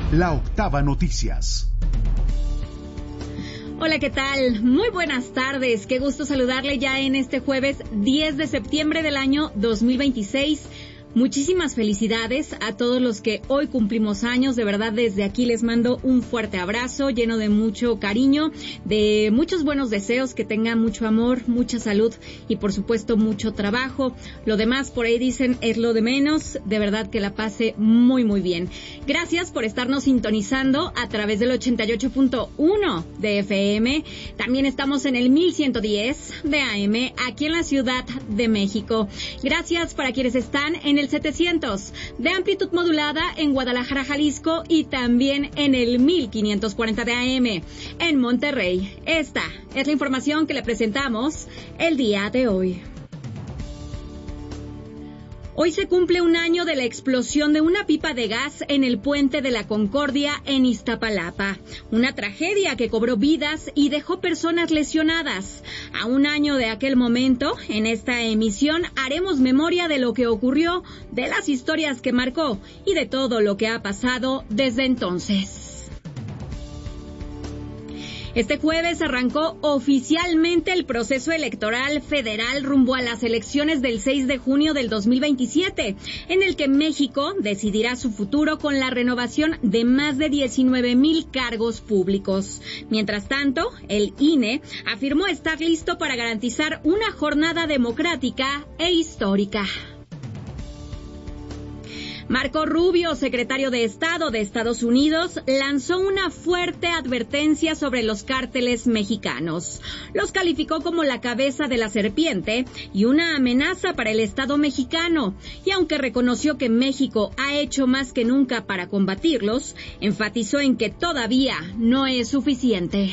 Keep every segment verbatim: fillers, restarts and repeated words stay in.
La Octava Noticias. Hola, ¿qué tal? Muy buenas tardes. Qué gusto saludarle ya en este jueves diez de septiembre del año dos mil veintiséis. Muchísimas felicidades a todos los que hoy cumplimos años. De verdad, desde aquí les mando un fuerte abrazo lleno de mucho cariño, de muchos buenos deseos, que tengan mucho amor, mucha salud y por supuesto mucho trabajo. Lo demás, por ahí dicen, es lo de menos. De verdad que la pase muy muy bien. Gracias por estarnos sintonizando a través del ochenta y ocho punto uno de F M. También estamos en el mil ciento diez de A M aquí en la Ciudad de México. Gracias para quienes están en el setecientos de amplitud modulada en Guadalajara, Jalisco, y también en el mil quinientos cuarenta de A M en Monterrey. Esta es la información que le presentamos el día de hoy. Hoy se cumple un año de la explosión de una pipa de gas en el Puente de la Concordia en Iztapalapa. Una tragedia que cobró vidas y dejó personas lesionadas. A un año de aquel momento, en esta emisión haremos memoria de lo que ocurrió, de las historias que marcó y de todo lo que ha pasado desde entonces. Este jueves arrancó oficialmente el proceso electoral federal rumbo a las elecciones del seis de junio del dos mil veintisiete, en el que México decidirá su futuro con la renovación de más de diecinueve mil cargos públicos. Mientras tanto, el I N E afirmó estar listo para garantizar una jornada democrática e histórica. Marco Rubio, secretario de Estado de Estados Unidos, lanzó una fuerte advertencia sobre los cárteles mexicanos. Los calificó como la cabeza de la serpiente y una amenaza para el Estado mexicano. Y aunque reconoció que México ha hecho más que nunca para combatirlos, enfatizó en que todavía no es suficiente.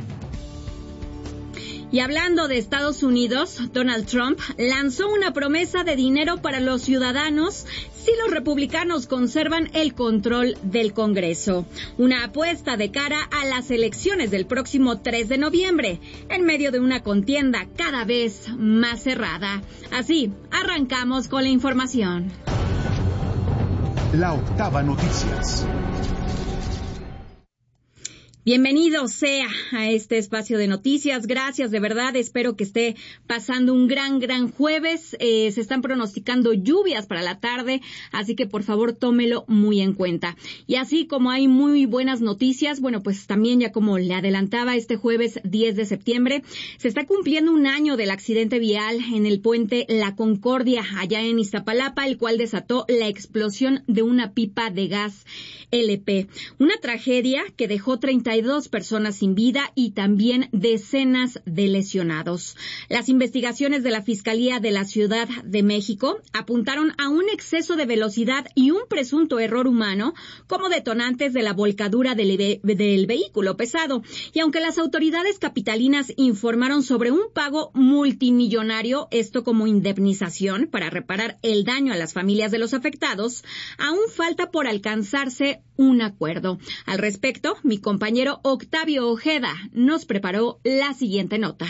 Y hablando de Estados Unidos, Donald Trump lanzó una promesa de dinero para los ciudadanos si los republicanos conservan el control del Congreso. Una apuesta de cara a las elecciones del próximo tres de noviembre, en medio de una contienda cada vez más cerrada. Así, arrancamos con la información. La Octava Noticias. Bienvenido sea a este espacio de noticias. Gracias, de verdad. Espero que esté pasando un gran, gran jueves. Eh, se están pronosticando lluvias para la tarde, así que por favor tómelo muy en cuenta. Y así como hay muy buenas noticias, bueno, pues también ya como le adelantaba, este jueves diez de septiembre se está cumpliendo un año del accidente vial en el puente La Concordia, allá en Iztapalapa, el cual desató la explosión de una pipa de gas L P. Una tragedia que dejó treinta y dos personas sin vida y también decenas de lesionados. Las investigaciones de la Fiscalía de la Ciudad de México apuntaron a un exceso de velocidad y un presunto error humano como detonantes de la volcadura del, ve- del vehículo pesado. Y aunque las autoridades capitalinas informaron sobre un pago multimillonario, esto como indemnización para reparar el daño a las familias de los afectados, aún falta por alcanzarse un acuerdo. Al respecto, mi compañero Octavio Ojeda nos preparó la siguiente nota.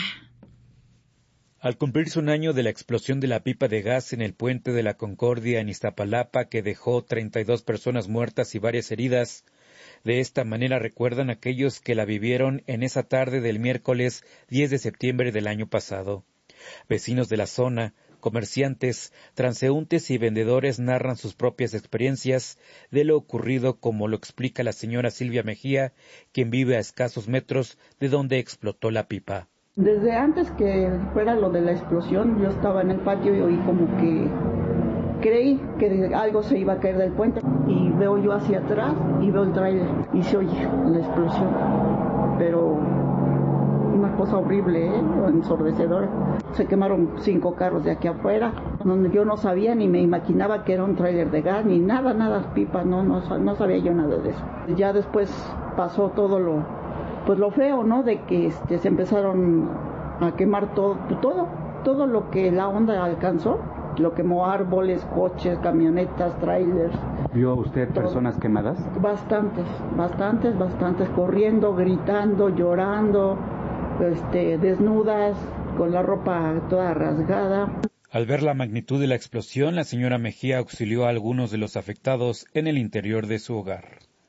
Al cumplirse un año de la explosión de la pipa de gas en el Puente de la Concordia en Iztapalapa, que dejó treinta y dos personas muertas y varias heridas, de esta manera recuerdan aquellos que la vivieron en esa tarde del miércoles diez de septiembre del año pasado. Vecinos de la zona, comerciantes, transeúntes y vendedores narran sus propias experiencias de lo ocurrido, como lo explica la señora Silvia Mejía, quien vive a escasos metros de donde explotó la pipa. Desde antes que fuera lo de la explosión, yo estaba en el patio y oí como que creí que algo se iba a caer del puente y veo yo hacia atrás y veo el tráiler y se oye la explosión, pero una cosa horrible, ¿eh? Ensordecedora. Se quemaron cinco carros de aquí afuera, donde yo no sabía ni me imaginaba que era un tráiler de gas, ni nada, nada, pipa, no, no, no sabía yo nada de eso. Ya después pasó todo lo, pues lo feo, ¿no? De que este, se empezaron a quemar todo, todo, todo lo que la onda alcanzó, lo quemó árboles, coches, camionetas, tráilers. ¿Vio usted personas quemadas? Bastantes, bastantes, bastantes, corriendo, gritando, llorando, este, desnudas, con la ropa toda rasgada. Al ver la magnitud de la explosión, la señora Mejía auxilió a algunos de los afectados en el interior de su hogar.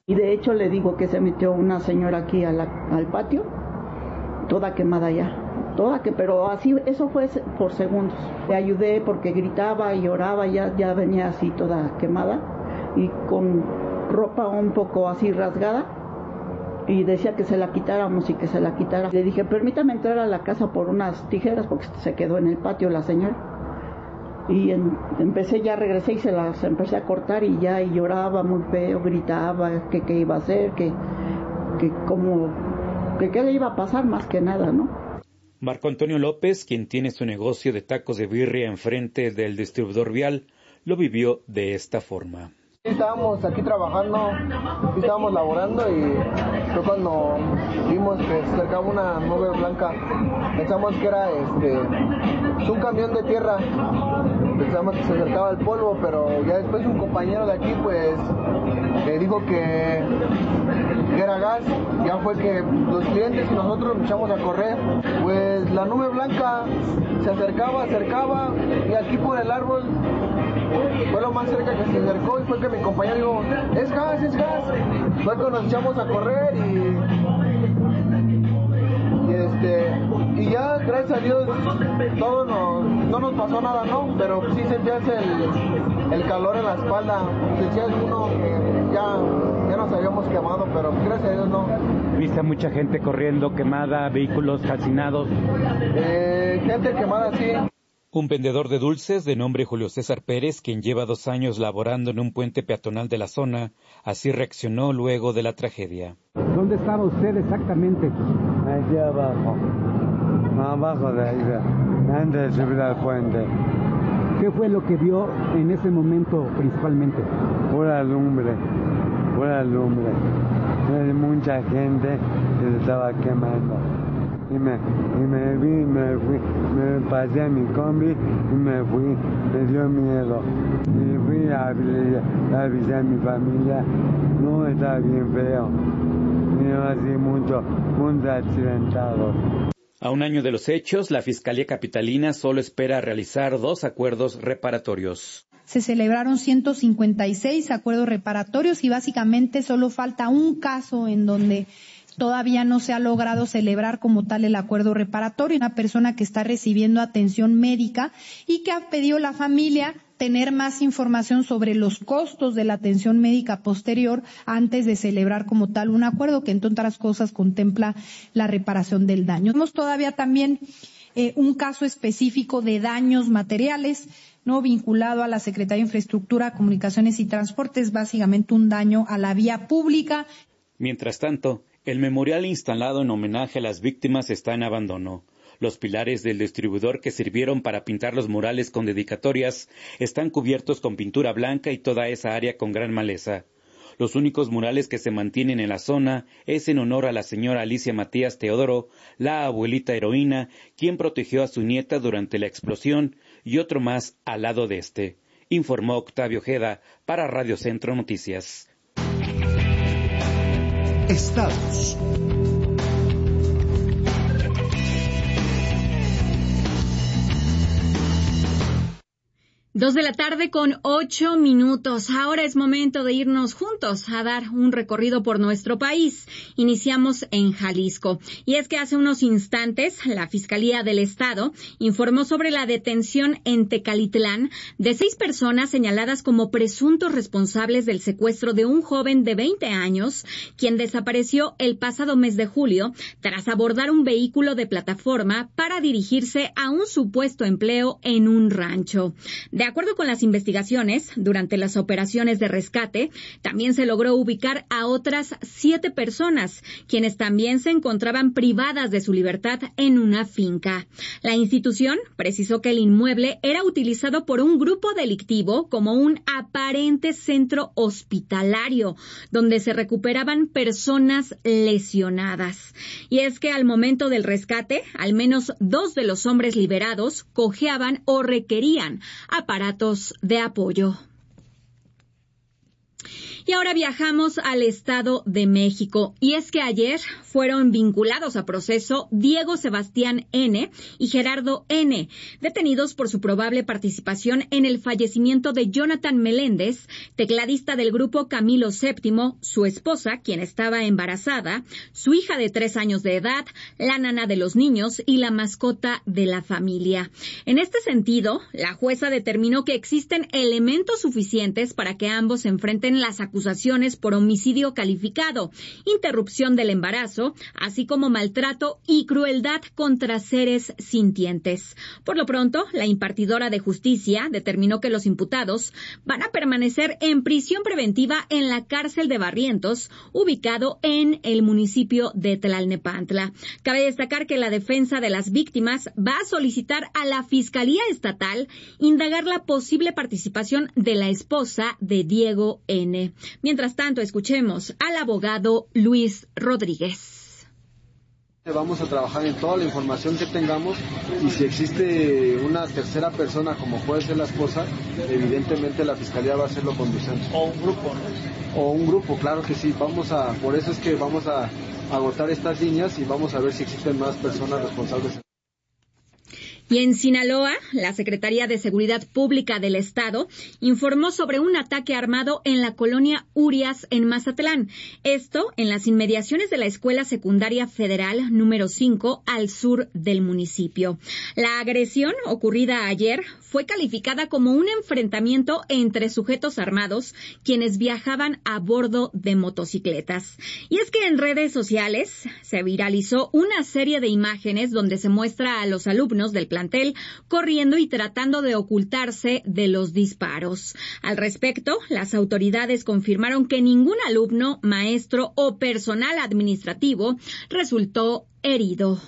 Y de hecho le digo que se metió una señora aquí a la, al patio, toda quemada ya, toda que, pero así, eso fue por segundos. Le ayudé porque gritaba y lloraba, ya, ya venía así toda quemada y con ropa un poco así rasgada. Y decía que se la quitáramos y que se la quitara. Le dije, permítame entrar a la casa por unas tijeras porque se quedó en el patio la señora. Y en, empecé, ya regresé y se las empecé a cortar y ya y lloraba muy feo, gritaba que qué iba a hacer, que, que como, que qué le iba a pasar más que nada, ¿no? Marco Antonio López, quien tiene su negocio de tacos de birria enfrente del distribuidor vial, lo vivió de esta forma. Estábamos aquí trabajando, estábamos laborando y fue cuando vimos que se acercaba una nube blanca. Pensamos que era este un camión de tierra, pensamos que se acercaba el polvo, pero ya después un compañero de aquí pues le dijo que, que era gas. Ya fue que los clientes y nosotros echamos a correr, pues la nube blanca se acercaba, acercaba y aquí por el árbol fue lo más cerca que se acercó y fue que mi compañero dijo, es gas, es gas. Fue que nos echamos a correr y, y este y ya gracias a Dios todo nos, no nos pasó nada, no, pero sí sentías el, el calor en la espalda, sentías uno que ya, ya nos habíamos quemado, pero gracias a Dios no. ¿Viste a mucha gente corriendo, quemada, vehículos calcinados? Eh, gente quemada, sí. Un vendedor de dulces de nombre Julio César Pérez, quien lleva dos años laborando en un puente peatonal de la zona, así reaccionó luego de la tragedia. ¿Dónde estaba usted exactamente? Aquí abajo, abajo de ahí, antes de subir al puente. ¿Qué fue lo que vio en ese momento principalmente? Pura lumbre, pura lumbre. Hay mucha gente que se estaba quemando. Y me, y me vi, me fui, me pasé a mi combi y me fui, me dio miedo. Y fui a, a avisar a mi familia, no, está bien feo. Y así mucho, muchos accidentados. A un año de los hechos, la Fiscalía Capitalina solo espera realizar dos acuerdos reparatorios. Se celebraron ciento cincuenta y seis acuerdos reparatorios y básicamente solo falta un caso en donde todavía no se ha logrado celebrar como tal el acuerdo reparatorio. Una persona que está recibiendo atención médica y que ha pedido la familia tener más información sobre los costos de la atención médica posterior antes de celebrar como tal un acuerdo que, entre otras cosas, contempla la reparación del daño. Tenemos todavía también eh, un caso específico de daños materiales, no vinculado a la Secretaría de Infraestructura, Comunicaciones y Transportes, básicamente un daño a la vía pública. Mientras tanto, el memorial instalado en homenaje a las víctimas está en abandono. Los pilares del distribuidor que sirvieron para pintar los murales con dedicatorias están cubiertos con pintura blanca y toda esa área con gran maleza. Los únicos murales que se mantienen en la zona es en honor a la señora Alicia Matías Teodoro, la abuelita heroína, quien protegió a su nieta durante la explosión, y otro más al lado de este, informó Octavio Ojeda para Radio Centro Noticias. Estados. Dos de la tarde con ocho minutos. Ahora es momento de irnos juntos a dar un recorrido por nuestro país. Iniciamos en Jalisco. Y es que hace unos instantes la Fiscalía del Estado informó sobre la detención en Tecalitlán de seis personas señaladas como presuntos responsables del secuestro de un joven de veinte años, quien desapareció el pasado mes de julio tras abordar un vehículo de plataforma para dirigirse a un supuesto empleo en un rancho. De De acuerdo con las investigaciones, durante las operaciones de rescate, también se logró ubicar a otras siete personas, quienes también se encontraban privadas de su libertad en una finca. La institución precisó que el inmueble era utilizado por un grupo delictivo como un aparente centro hospitalario, donde se recuperaban personas lesionadas. Y es que al momento del rescate, al menos dos de los hombres liberados cojeaban o requerían aparatos de apoyo. Y ahora viajamos al Estado de México. Y es que ayer fueron vinculados a proceso Diego Sebastián N. y Gerardo N., detenidos por su probable participación en el fallecimiento de Jonathan Meléndez, tecladista del grupo Camilo séptimo, su esposa, quien estaba embarazada, su hija de tres años de edad, la nana de los niños y la mascota de la familia. En este sentido, la jueza determinó que existen elementos suficientes para que ambos enfrenten las acusaciones acusaciones por homicidio calificado, interrupción del embarazo, así como maltrato y crueldad contra seres sintientes. Por lo pronto, la impartidora de justicia determinó que los imputados van a permanecer en prisión preventiva en la cárcel de Barrientos, ubicado en el municipio de Tlalnepantla. Cabe destacar que la defensa de las víctimas va a solicitar a la Fiscalía Estatal indagar la posible participación de la esposa de Diego N. Mientras tanto, escuchemos al abogado Luis Rodríguez. Vamos a trabajar en toda la información que tengamos y si existe una tercera persona como puede ser la esposa, evidentemente la Fiscalía va a hacerlo conducente. O un grupo, ¿no? O un grupo, claro que sí. Vamos a, por eso es que vamos a agotar estas líneas y vamos a ver si existen más personas responsables. Y en Sinaloa, la Secretaría de Seguridad Pública del Estado informó sobre un ataque armado en la colonia Urias, en Mazatlán. Esto en las inmediaciones de la Escuela Secundaria Federal número cinco, al sur del municipio. La agresión ocurrida ayer fue calificada como un enfrentamiento entre sujetos armados, quienes viajaban a bordo de motocicletas. Y es que en redes sociales se viralizó una serie de imágenes donde se muestra a los alumnos del plantel corriendo y tratando de ocultarse de los disparos. Al respecto, las autoridades confirmaron que ningún alumno, maestro o personal administrativo resultó herido.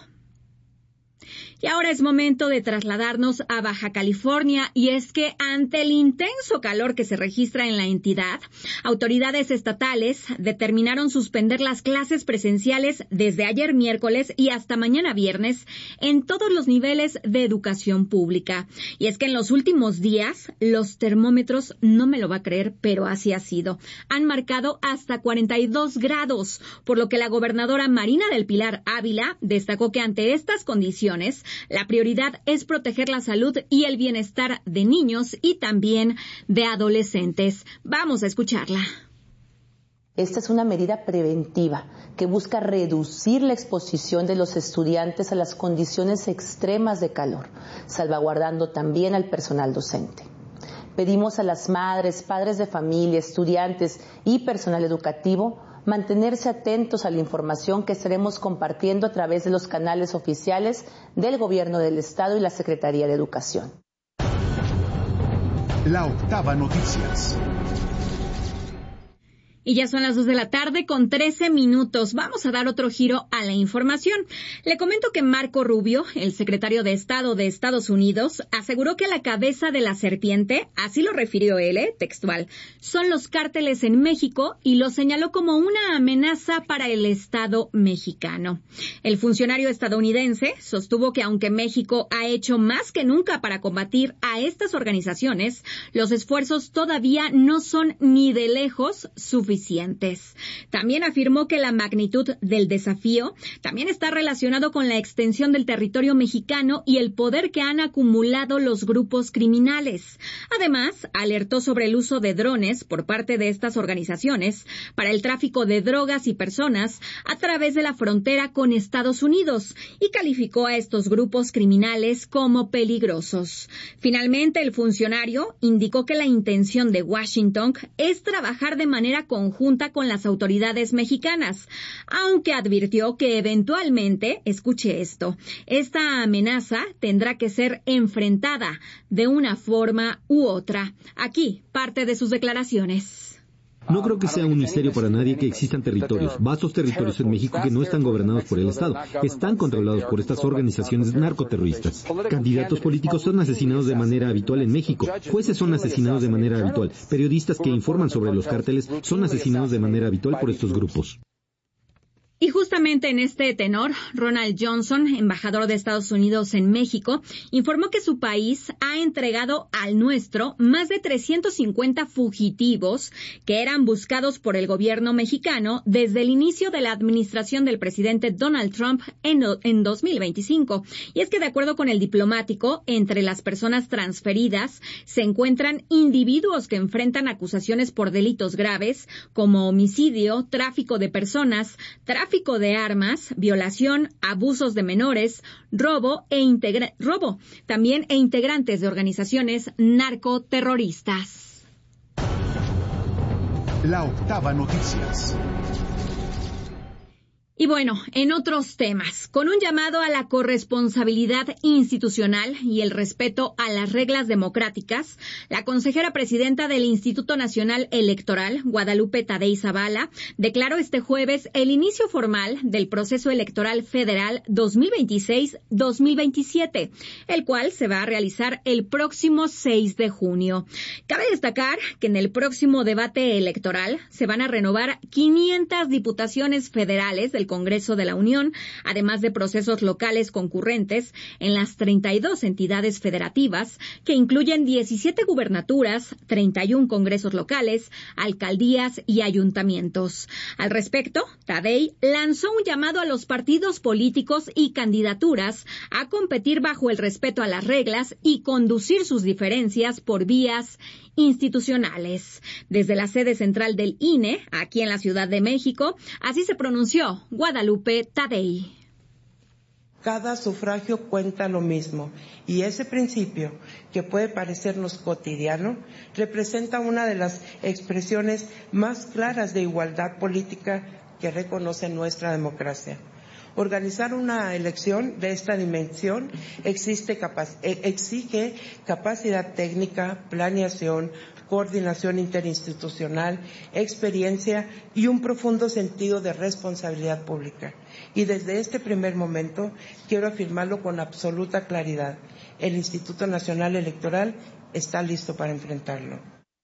Y ahora es momento de trasladarnos a Baja California, y es que ante el intenso calor que se registra en la entidad, autoridades estatales determinaron suspender las clases presenciales desde ayer miércoles y hasta mañana viernes en todos los niveles de educación pública. Y es que en los últimos días los termómetros, no me lo va a creer, pero así ha sido, han marcado hasta cuarenta y dos grados, por lo que la gobernadora Marina del Pilar Ávila destacó que ante estas condiciones la prioridad es proteger la salud y el bienestar de niños y también de adolescentes. Vamos a escucharla. Esta es una medida preventiva que busca reducir la exposición de los estudiantes a las condiciones extremas de calor, salvaguardando también al personal docente. Pedimos a las madres, padres de familia, estudiantes y personal educativo mantenerse atentos a la información que estaremos compartiendo a través de los canales oficiales del Gobierno del Estado y la Secretaría de Educación. La Octava Noticias. Y ya son las dos de la tarde con trece minutos. Vamos a dar otro giro a la información. Le comento que Marco Rubio, el secretario de Estado de Estados Unidos, aseguró que la cabeza de la serpiente, así lo refirió él, eh, textual, son los cárteles en México, y lo señaló como una amenaza para el Estado mexicano. El funcionario estadounidense sostuvo que aunque México ha hecho más que nunca para combatir a estas organizaciones, los esfuerzos todavía no son ni de lejos suficientes. También afirmó que la magnitud del desafío también está relacionado con la extensión del territorio mexicano y el poder que han acumulado los grupos criminales. Además, alertó sobre el uso de drones por parte de estas organizaciones para el tráfico de drogas y personas a través de la frontera con Estados Unidos y calificó a estos grupos criminales como peligrosos. Finalmente, el funcionario indicó que la intención de Washington es trabajar de manera conjunta conjunta con las autoridades mexicanas, aunque advirtió que eventualmente, escuche esto, esta amenaza tendrá que ser enfrentada de una forma u otra. Aquí, parte de sus declaraciones. No creo que sea un misterio para nadie que existan territorios, vastos territorios en México que no están gobernados por el Estado, están controlados por estas organizaciones narcoterroristas. Candidatos políticos son asesinados de manera habitual en México, jueces son asesinados de manera habitual, periodistas que informan sobre los cárteles son asesinados de manera habitual por estos grupos. Y justamente en este tenor, Ronald Johnson, embajador de Estados Unidos en México, informó que su país ha entregado al nuestro más de trescientos cincuenta fugitivos que eran buscados por el gobierno mexicano desde el inicio de la administración del presidente Donald Trump en, en dos mil veinticinco. Y es que de acuerdo con el diplomático, entre las personas transferidas se encuentran individuos que enfrentan acusaciones por delitos graves como homicidio, tráfico de personas, tráfico tráfico de armas, violación, abusos de menores, robo e integra- robo, también e integrantes de organizaciones narcoterroristas. La octava noticias. Y bueno, en otros temas, con un llamado a la corresponsabilidad institucional y el respeto a las reglas democráticas, la consejera presidenta del Instituto Nacional Electoral, Guadalupe Tadei Zavala, declaró este jueves el inicio formal del proceso electoral federal dos mil veintiséis dos mil veintisiete, el cual se va a realizar el próximo seis de junio. Cabe destacar que en el próximo debate electoral se van a renovar quinientas diputaciones federales del Congreso de la Unión, además de procesos locales concurrentes en las treinta y dos entidades federativas, que incluyen diecisiete gubernaturas, treinta y uno congresos locales, alcaldías y ayuntamientos. Al respecto, Tadei lanzó un llamado a los partidos políticos y candidaturas a competir bajo el respeto a las reglas y conducir sus diferencias por vías institucionales. Desde la sede central del I N E, aquí en la Ciudad de México, así se pronunció Guadalupe Tadei. Cada sufragio cuenta lo mismo y ese principio, que puede parecernos cotidiano, representa una de las expresiones más claras de igualdad política que reconoce nuestra democracia. Organizar una elección de esta dimensión existe capac- exige capacidad técnica, planeación, coordinación interinstitucional, experiencia y un profundo sentido de responsabilidad pública. Y desde este primer momento quiero afirmarlo con absoluta claridad. El Instituto Nacional Electoral está listo para enfrentarlo.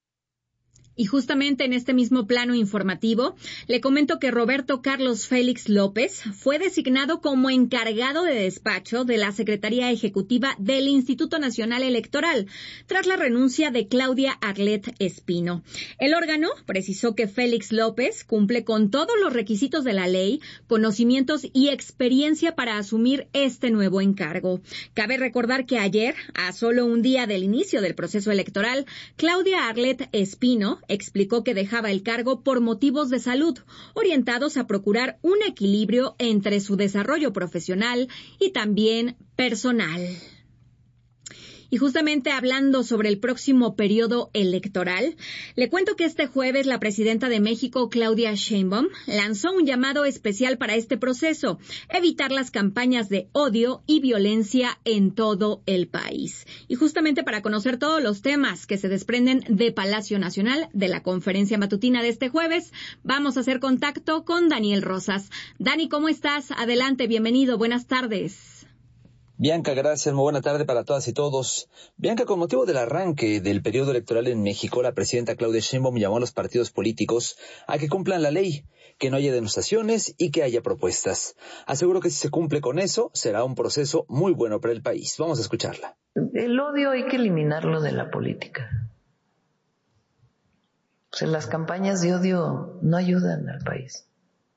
Y justamente en este mismo plano informativo, le comento que Roberto Carlos Félix López fue designado como encargado de despacho de la Secretaría Ejecutiva del Instituto Nacional Electoral, tras la renuncia de Claudia Arlet Espino. El órgano precisó que Félix López cumple con todos los requisitos de la ley, conocimientos y experiencia para asumir este nuevo encargo. Cabe recordar que ayer, a solo un día del inicio del proceso electoral, Claudia Arlet Espino explicó que dejaba el cargo por motivos de salud, orientados a procurar un equilibrio entre su desarrollo profesional y también personal. Y justamente hablando sobre el próximo periodo electoral, le cuento que este jueves la presidenta de México, Claudia Sheinbaum, lanzó un llamado especial para este proceso: evitar las campañas de odio y violencia en todo el país. Y justamente para conocer todos los temas que se desprenden de Palacio Nacional, de la conferencia matutina de este jueves, vamos a hacer contacto con Daniel Rosas. Dani, ¿cómo estás? Adelante, bienvenido, buenas tardes. Bianca, gracias. Muy buena tarde para todas y todos. Bianca, con motivo del arranque del periodo electoral en México, la presidenta Claudia Sheinbaum llamó a los partidos políticos a que cumplan la ley, que no haya demostraciones y que haya propuestas. Aseguró que si se cumple con eso, será un proceso muy bueno para el país. Vamos a escucharla. El odio hay que eliminarlo de la política. O sea, las campañas de odio no ayudan al país.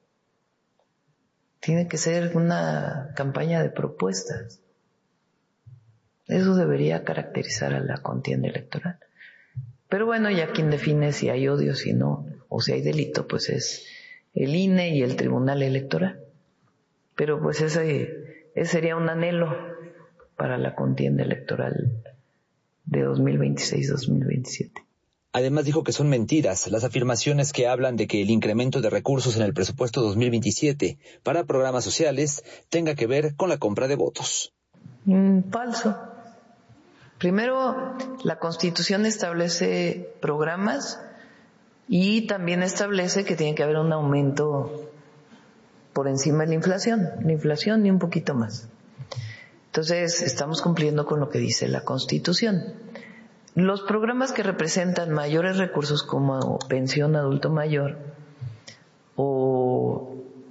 Tiene que ser una campaña de propuestas. Eso debería caracterizar a la contienda electoral. Pero bueno, ya quien define si hay odio, si no, o si hay delito, pues es el I N E y el Tribunal Electoral. Pero pues ese, ese sería un anhelo para la contienda electoral de dos mil veintiséis dos mil veintisiete. Además dijo que son mentiras las afirmaciones que hablan de que el incremento de recursos en el presupuesto dos mil veintisiete para programas sociales tenga que ver con la compra de votos. Mm, falso. Primero, la Constitución establece programas y también establece que tiene que haber un aumento por encima de la inflación, la inflación y un poquito más. Entonces, estamos cumpliendo con lo que dice la Constitución. Los programas que representan mayores recursos como pensión adulto mayor o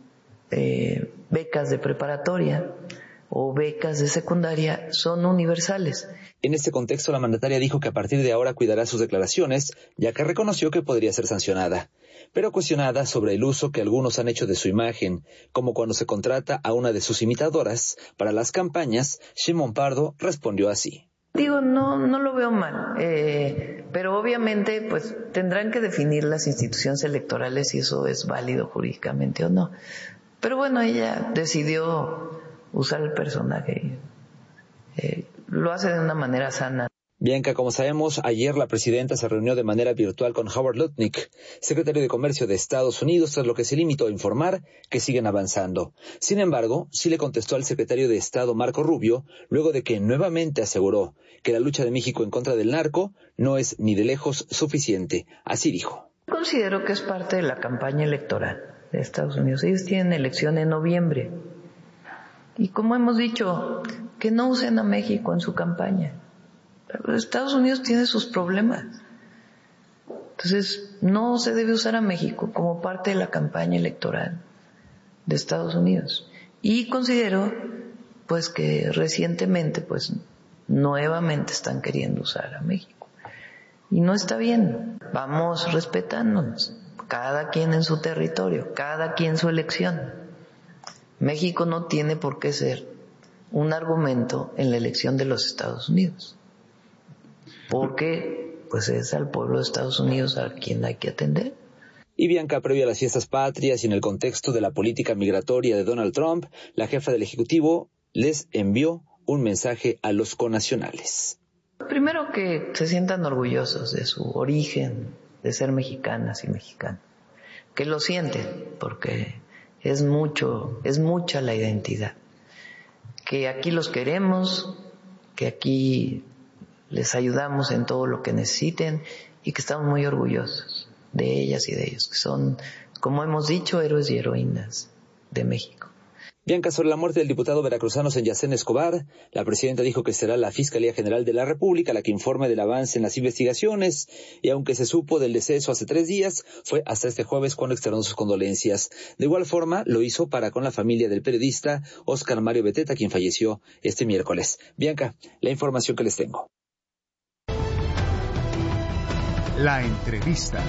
eh, becas de preparatoria o becas de secundaria son universales. En este contexto, la mandataria dijo que a partir de ahora cuidará sus declaraciones, ya que reconoció que podría ser sancionada. Pero cuestionada sobre el uso que algunos han hecho de su imagen, como cuando se contrata a una de sus imitadoras para las campañas, Shimon Pardo respondió así. Digo, no, no lo veo mal, eh, pero obviamente pues tendrán que definir las instituciones electorales si eso es válido jurídicamente o no. Pero bueno, ella decidió usar el personaje, eh, lo hace de una manera sana. Bianca, como sabemos, ayer la presidenta se reunió de manera virtual con Howard Lutnick, secretario de Comercio de Estados Unidos, tras lo que se limitó a informar que siguen avanzando. Sin embargo, sí le contestó al secretario de Estado Marco Rubio, luego de que nuevamente aseguró que la lucha de México en contra del narco no es ni de lejos suficiente. Así dijo. Considero que es parte de la campaña electoral de Estados Unidos. Ellos tienen elección en noviembre. Y como hemos dicho, que no usen a México en su campaña. Estados Unidos tiene sus problemas. Entonces, no se debe usar a México como parte de la campaña electoral de Estados Unidos. Y considero, pues, que recientemente, pues, nuevamente están queriendo usar a México. Y no está bien. Vamos respetándonos. Cada quien en su territorio, cada quien su elección. México no tiene por qué ser un argumento en la elección de los Estados Unidos. Porque pues es al pueblo de Estados Unidos a quien hay que atender. Y Bianca, previo a las fiestas patrias y en el contexto de la política migratoria de Donald Trump, la jefa del Ejecutivo les envió un mensaje a los connacionales. Primero, que se sientan orgullosos de su origen, de ser mexicanas y mexicanos. Que lo sienten, porque es mucho, es mucha la identidad. Que aquí los queremos, que aquí les ayudamos en todo lo que necesiten y que estamos muy orgullosos de ellas y de ellos, que son, como hemos dicho, héroes y heroínas de México. Bianca, sobre la muerte del diputado veracruzano Senyacén Escobar, la presidenta dijo que será la Fiscalía General de la República la que informe del avance en las investigaciones, y aunque se supo del deceso hace tres días, fue hasta este jueves cuando externó sus condolencias. De igual forma, lo hizo para con la familia del periodista Óscar Mario Beteta, quien falleció este miércoles. Bianca, la información que les tengo. La entrevista.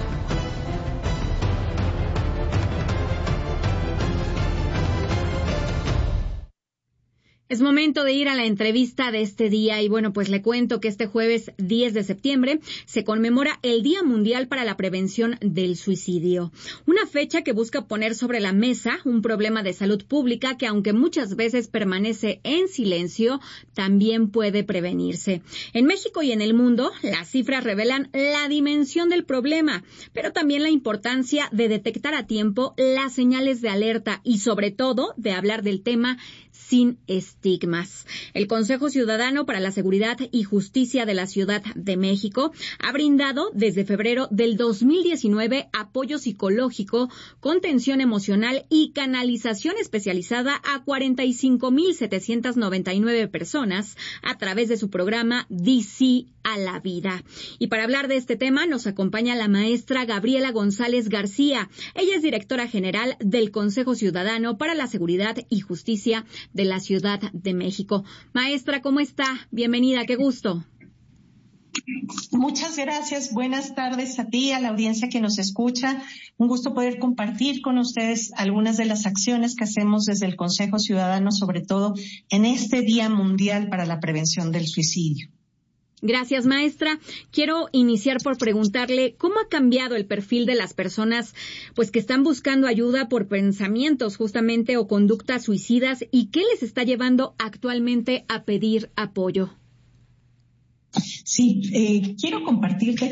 Es momento de ir a la entrevista de este día y bueno, pues le cuento que este jueves diez de septiembre se conmemora el Día Mundial para la Prevención del Suicidio. Una fecha que busca poner sobre la mesa un problema de salud pública que, aunque muchas veces permanece en silencio, también puede prevenirse. En México y en el mundo, las cifras revelan la dimensión del problema, pero también la importancia de detectar a tiempo las señales de alerta y, sobre todo, de hablar del tema sin estigmas. El Consejo Ciudadano para la Seguridad y Justicia de la Ciudad de México ha brindado desde febrero del dos mil diecinueve apoyo psicológico, contención emocional y canalización especializada a cuarenta y cinco mil setecientas noventa y nueve personas a través de su programa Di Sí a la Vida. Y para hablar de este tema nos acompaña la maestra Gabriela González García. Ella es directora general del Consejo Ciudadano para la Seguridad y Justicia de la Ciudad de México. Maestra, ¿cómo está? Bienvenida, qué gusto. Muchas gracias. Buenas tardes a ti, a la audiencia que nos escucha. Un gusto poder compartir con ustedes algunas de las acciones que hacemos desde el Consejo Ciudadano, sobre todo en este Día Mundial para la Prevención del Suicidio. Gracias, maestra. Quiero iniciar por preguntarle cómo ha cambiado el perfil de las personas pues que están buscando ayuda por pensamientos justamente o conductas suicidas y qué les está llevando actualmente a pedir apoyo. Sí, eh, quiero compartirte